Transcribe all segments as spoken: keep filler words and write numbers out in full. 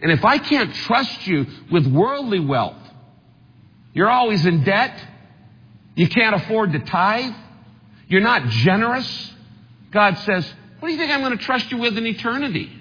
And if I can't trust you with worldly wealth, you're always in debt, you can't afford to tithe, you're not generous, God says, what do you think I'm going to trust you with in eternity?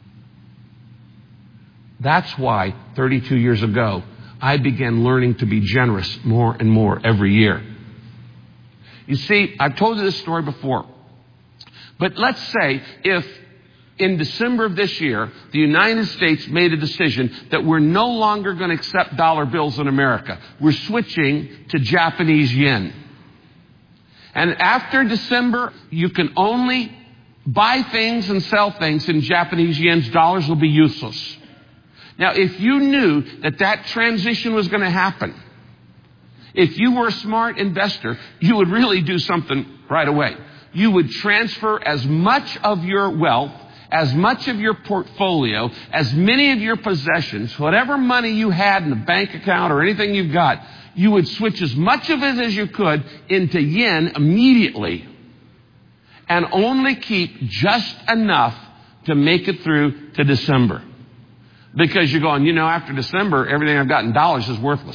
That's why thirty-two years ago, I began learning to be generous more and more every year. You see, I've told you this story before. But let's say if in December of this year, the United States made a decision that we're no longer going to accept dollar bills in America. We're switching to Japanese yen. And after December, you can only buy things and sell things in Japanese yen. Dollars will be useless. Now, if you knew that that transition was going to happen, if you were a smart investor, you would really do something right away. You would transfer as much of your wealth, as much of your portfolio, as many of your possessions, whatever money you had in the bank account or anything you've got, you would switch as much of it as you could into yen immediately and only keep just enough to make it through to December. Because you're going, you know, after December, everything I've got in dollars is worthless.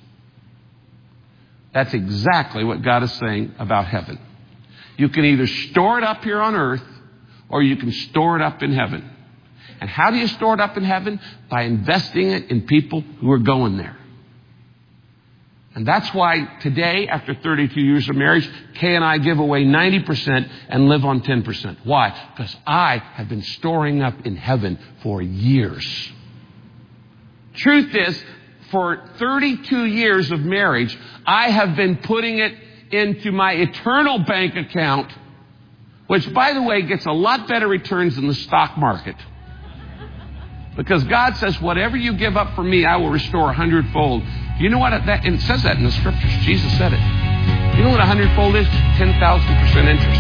That's exactly what God is saying about heaven. You can either store it up here on earth or you can store it up in heaven. And how do you store it up in heaven? By investing it in people who are going there. And that's why today, after thirty-two years of marriage, Kay and I give away ninety percent and live on ten percent. Why? Because I have been storing up in heaven for years. Truth is, for thirty-two years of marriage, I have been putting it into my eternal bank account, which, by the way, gets a lot better returns than the stock market. Because God says, whatever you give up for me, I will restore a hundredfold. You know what? That, and it says that in the scriptures. Jesus said it. You know what a hundredfold is? ten thousand percent interest.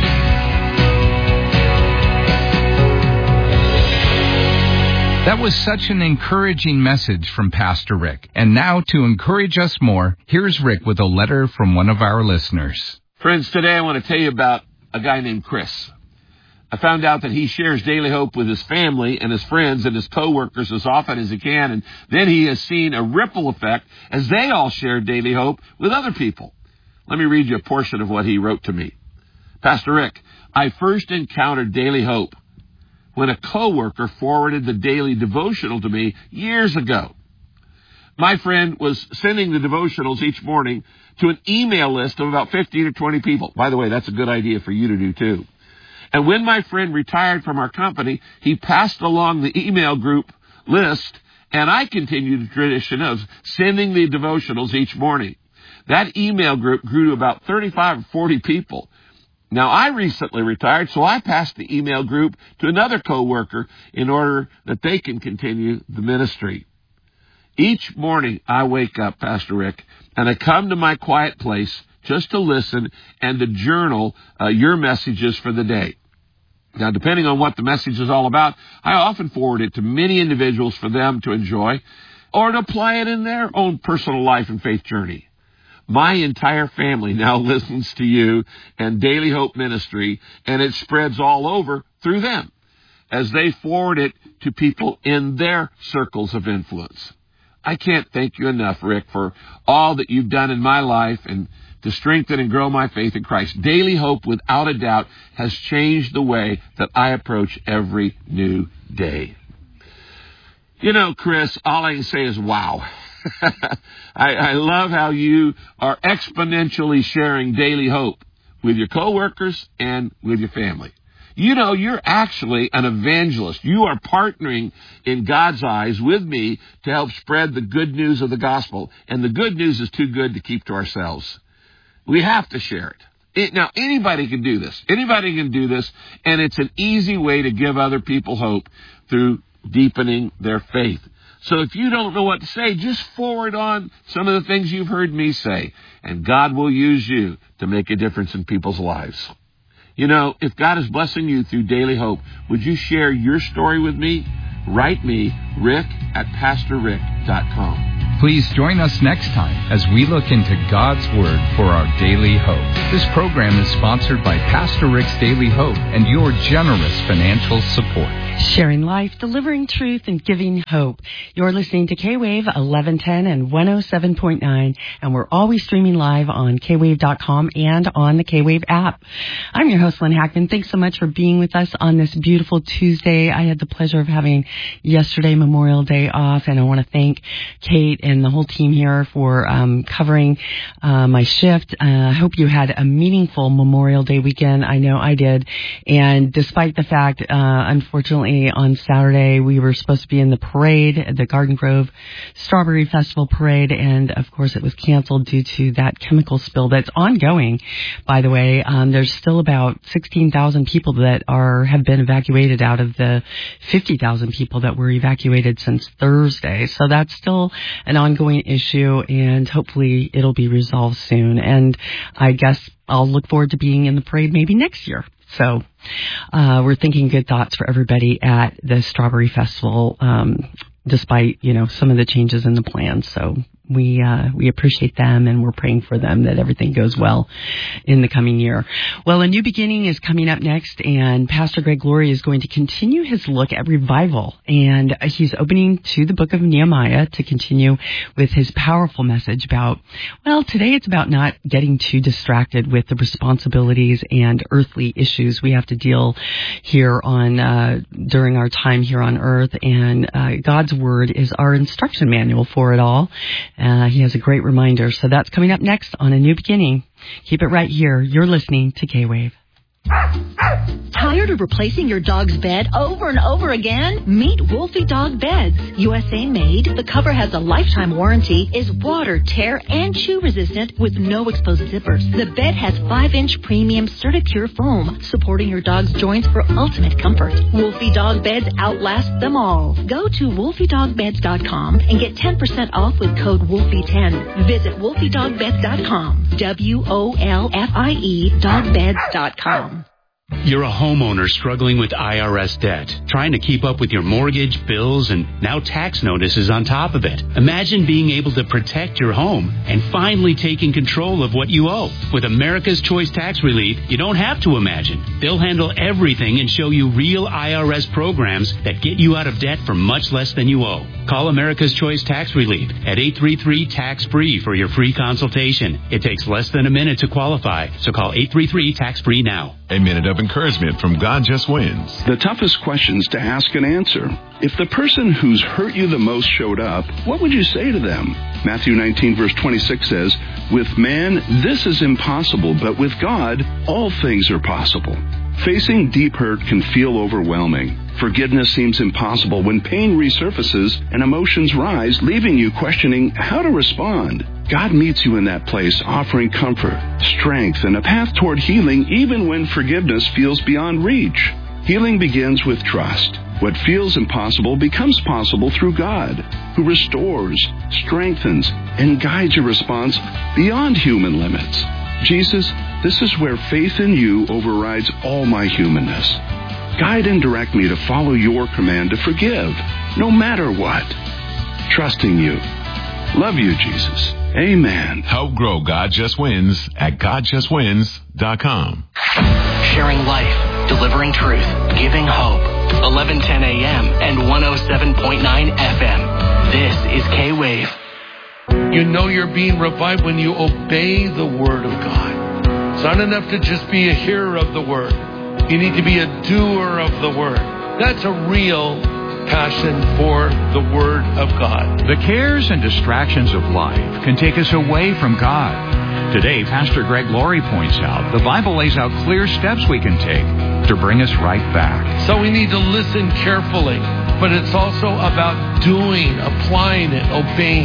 That was such an encouraging message from Pastor Rick. And now, to encourage us more, here's Rick with a letter from one of our listeners. Friends, today I want to tell you about a guy named Chris. I found out that he shares Daily Hope with his family and his friends and his coworkers as often as he can. And then he has seen a ripple effect as they all share Daily Hope with other people. Let me read you a portion of what he wrote to me. Pastor Rick, I first encountered Daily Hope when a coworker forwarded the daily devotional to me years ago. My friend was sending the devotionals each morning to an email list of about fifteen or twenty people. By the way, that's a good idea for you to do too. And when my friend retired from our company, he passed along the email group list, and I continued the tradition of sending the devotionals each morning. That email group grew to about thirty-five or forty people. Now, I recently retired, so I passed the email group to another coworker in order that they can continue the ministry. Each morning, I wake up, Pastor Rick, and I come to my quiet place just to listen and to journal uh, your messages for the day. Now, depending on what the message is all about, I often forward it to many individuals for them to enjoy or to apply it in their own personal life and faith journey. My entire family now listens to you and Daily Hope Ministry, and it spreads all over through them as they forward it to people in their circles of influence. I can't thank you enough, Rick, for all that you've done in my life and to strengthen and grow my faith in Christ. Daily Hope, without a doubt, has changed the way that I approach every new day. You know, Chris, all I can say is wow. I, I love how you are exponentially sharing Daily Hope with your coworkers and with your family. You know, you're actually an evangelist. You are partnering in God's eyes with me to help spread the good news of the gospel. And the good news is too good to keep to ourselves. We have to share it. it. Now, anybody can do this. Anybody can do this, and it's an easy way to give other people hope through deepening their faith. So if you don't know what to say, just forward on some of the things you've heard me say, and God will use you to make a difference in people's lives. You know, if God is blessing you through Daily Hope, would you share your story with me? Write me, Rick at pastor rick dot com. Please join us next time as we look into God's Word for our Daily Hope. This program is sponsored by Pastor Rick's Daily Hope and your generous financial support. Sharing life, delivering truth, and giving hope. You're listening to K-Wave eleven ten and one oh seven point nine, and we're always streaming live on K wave dot com and on the K-Wave app. I'm your host, Lynn Hackman. Thanks so much for being with us on this beautiful Tuesday. I had the pleasure of having yesterday Memorial Day off, and I want to thank Kate and the whole team here for um, covering uh, my shift. Uh, I hope you had a meaningful Memorial Day weekend. I know I did, and despite the fact, uh, unfortunately, on Saturday, we were supposed to be in the parade, the Garden Grove Strawberry Festival parade, and of course it was canceled due to that chemical spill that's ongoing, by the way. Um, there's still about sixteen thousand people that are have been evacuated out of the fifty thousand people that were evacuated since Thursday. So that's still an ongoing issue, and hopefully it'll be resolved soon. And I guess I'll look forward to being in the parade maybe next year. So uh, we're thinking good thoughts for everybody at the Strawberry Festival, um, despite, you know, some of the changes in the plans. So we uh, we appreciate them, and we're praying for them that everything goes well in the coming year. Well, a new beginning is coming up next, and Pastor Greg Laurie is going to continue his look at revival, and he's opening to the book of Nehemiah to continue with his powerful message about, well, today it's about not getting too distracted with the responsibilities and earthly issues we have to deal here on uh, during our time here on earth, and uh, God's Word is our instruction manual for it all. Uh, he has a great reminder. So that's coming up next on A New Beginning. Keep it right here. You're listening to K-Wave. Tired of replacing your dog's bed over and over again? Meet Wolfie Dog Beds. U S A made, the cover has a lifetime warranty, is water, tear, and chew resistant with no exposed zippers. The bed has five inch premium Certicure foam, supporting your dog's joints for ultimate comfort. Wolfie Dog Beds outlast them all. Go to wolfie dog beds dot com and get ten percent off with code Wolfie ten. Visit wolfie dog beds dot com. W O L F I E dog beds dot com. You're a homeowner struggling with I R S debt, trying to keep up with your mortgage, bills, and now tax notices on top of it. Imagine being able to protect your home and finally taking control of what you owe. With America's Choice Tax Relief, you don't have to imagine. They'll handle everything and show you real I R S programs that get you out of debt for much less than you owe. Call America's Choice Tax Relief at eight three three, tax free for your free consultation. It takes less than a minute to qualify, so call eight three three, tax free now. A minute of encouragement from God Just Wins. The toughest questions to ask and answer. If the person who's hurt you the most showed up, what would you say to them? Matthew nineteen, verse twenty-six says, "With man, this is impossible, but with God, all things are possible." Facing deep hurt can feel overwhelming. Forgiveness seems impossible when pain resurfaces and emotions rise, leaving you questioning how to respond. God meets you in that place, offering comfort, strength, and a path toward healing even when forgiveness feels beyond reach. Healing begins with trust. What feels impossible becomes possible through God, who restores, strengthens, and guides your response beyond human limits. Jesus, this is where faith in you overrides all my humanness. Guide and direct me to follow your command to forgive, no matter what. Trusting you. Love you, Jesus. Amen. Help grow God Just Wins at god just wins dot com. Sharing life, delivering truth, giving hope. eleven ten a.m. and one oh seven point nine F M. This is K-Wave. You know you're being revived when you obey the Word of God. It's not enough to just be a hearer of the Word. You need to be a doer of the Word. That's a real passion for the Word of God. The cares and distractions of life can take us away from God. Today, Pastor Greg Laurie points out the Bible lays out clear steps we can take to bring us right back. So we need to listen carefully, but it's also about doing, applying it, obeying.